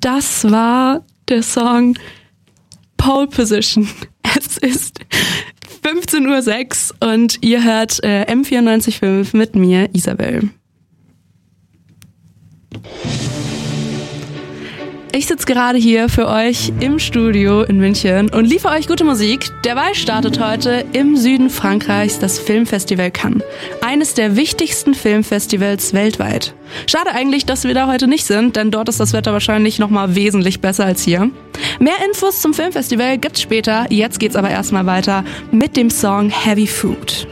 das war der Song Pole Position. Es ist 15:06 Uhr und ihr hört M94.5 mit mir, Isabel. Ich sitze gerade hier für euch im Studio in München und liefere euch gute Musik. Derweil startet heute im Süden Frankreichs das Filmfestival Cannes. Eines der wichtigsten Filmfestivals weltweit. Schade eigentlich, dass wir da heute nicht sind, denn dort ist das Wetter wahrscheinlich nochmal wesentlich besser als hier. Mehr Infos zum Filmfestival gibt's später. Jetzt geht's aber erstmal weiter mit dem Song Heavy Food.